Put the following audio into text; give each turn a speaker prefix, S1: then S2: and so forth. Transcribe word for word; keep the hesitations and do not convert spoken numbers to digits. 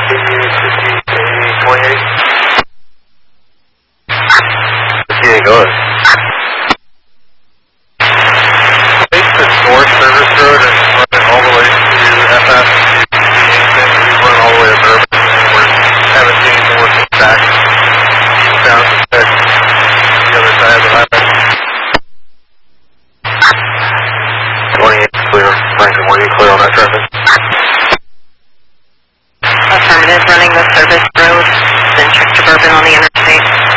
S1: twenty-eight. fifty-eight, go ahead. Take the North Service Road and run it all the way to F F. We run all the way to Urban, and we're seventeen working back down to six, the other side of the highway. twenty-eight clear. Franklin, were you clear on that traffic?
S2: Affirmative, running the service road, then check suburban on the interstate.